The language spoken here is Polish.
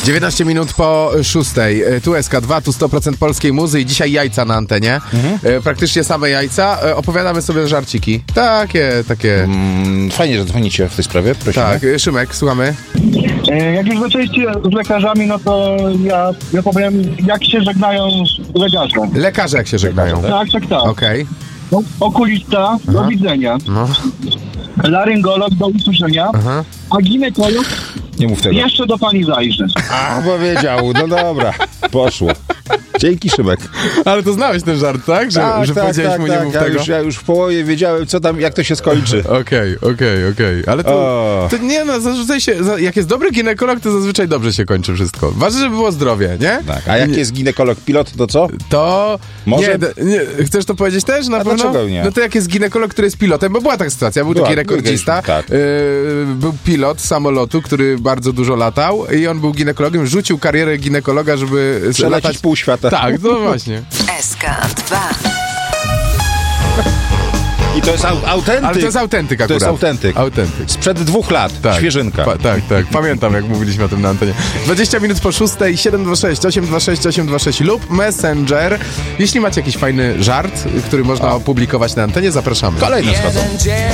19 minut po 6. Tu SK2, tu 100% polskiej muzy i dzisiaj jajca na antenie. Praktycznie same jajca. Opowiadamy sobie żarciki. Takie. Fajnie, że dzwonicie w tej sprawie. Prosimy. Tak, Szymek, słuchamy. Jak już zaczęliście z lekarzami, no to ja powiem, jak się żegnają lekarze. Lekarze jak się żegnają. Tak. Okej. No, okulista, do widzenia. No. Laryngolog, do usłyszenia. A ginekolog, Nie mów tego. jeszcze do pani zajrzy. A, powiedział. No dobra. Poszło. Dzięki, Szymek. Ale to znałeś ten żart, tak? Że powiedziałeś mu nie mów tego? Ja już w połowie wiedziałem, co tam, jak to się skończy. Okej. Ale to nie no, zarzucaj się, jak jest dobry ginekolog, to zazwyczaj dobrze się kończy wszystko. Ważne, żeby było zdrowie, nie? Tak, a jak jest ginekolog pilot, to co? To... Może? Nie, chcesz to powiedzieć też na pewno? dlaczego nie? No to jak jest ginekolog, który jest pilotem, bo była taka sytuacja, był taki rekordzista, tak. Był pilot samolotu, który bardzo dużo latał i on był ginekologiem, rzucił karierę ginekologa, żeby Przelecieć pół świata. Tak, no właśnie. SK2. I to jest autentyk. Ale to jest autentyk akurat. To jest autentyk. Sprzed 2 lat. Tak. Świeżynka. Tak. Pamiętam, jak mówiliśmy o tym na antenie. 20 minut po 6, 726 826 826 lub Messenger. Jeśli macie jakiś fajny żart, który można opublikować na antenie, zapraszamy. Kolejne schodzą.